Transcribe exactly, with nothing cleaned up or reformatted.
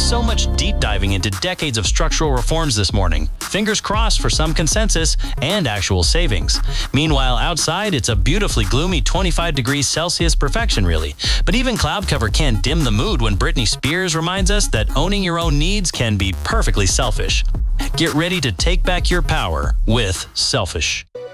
so much deep diving into decades of structural reforms this morning. Fingers crossed for some consensus and actual savings. Meanwhile, outside, it's a beautifully gloomy twenty-five degrees Celsius perfection, really. But even cloud cover can't dim the mood when Britney Spears reminds us that owning your own needs can be perfectly selfish. Get ready to take back your power with Selfish.